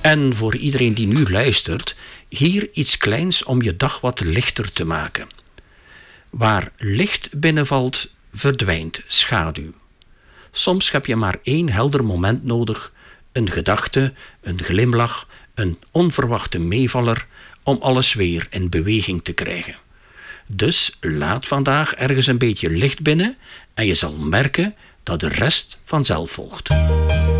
En voor iedereen die nu luistert, hier iets kleins om je dag wat lichter te maken. Waar licht binnenvalt, verdwijnt schaduw. Soms heb je maar 1 helder moment nodig, een gedachte, een glimlach, een onverwachte meevaller, om alles weer in beweging te krijgen. Dus laat vandaag ergens een beetje licht binnen en je zal merken dat de rest vanzelf volgt.